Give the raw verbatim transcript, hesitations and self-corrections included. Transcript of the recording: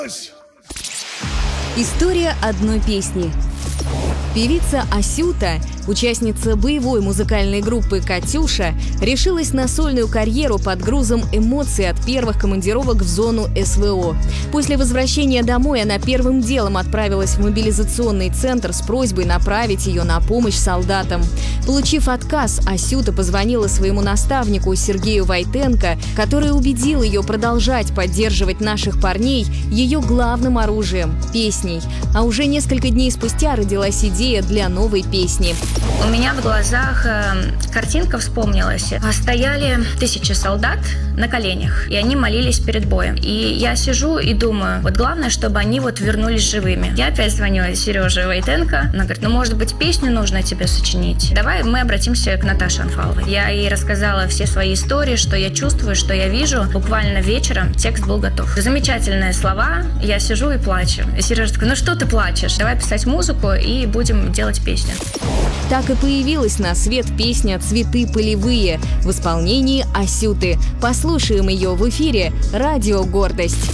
История одной песни. Певица Асюта, участница боевой музыкальной группы «Катюша», решилась на сольную карьеру под грузом эмоций от первых командировок в зону эс вэ о. После возвращения домой она первым делом отправилась в мобилизационный центр с просьбой направить ее на помощь солдатам. Получив отказ, Асюта позвонила своему наставнику Сергею Войтенко, который убедил ее продолжать поддерживать наших парней ее главным оружием – песней. А уже несколько дней спустя родилась идея для новой песни. У меня в глазах э, картинка вспомнилась. Стояли тысячи солдат на коленях, и они молились перед боем. И я сижу и думаю, вот главное, чтобы они вот вернулись живыми. Я опять звоню Сереже Войтенко. Она говорит, ну, может быть, песню нужно тебе сочинить? Давай мы обратимся к Наташе Анфаловой. Я ей рассказала все свои истории, что я чувствую, что я вижу. Буквально вечером текст был готов. Замечательные слова. Я сижу и плачу. И Сережа такой, ну что ты плачешь? Давай писать музыку и будем делать песню. Так и появилась на свет песня «Цветы полевые» в исполнении Асюты. Послушаем ее в эфире «Радио Гордость».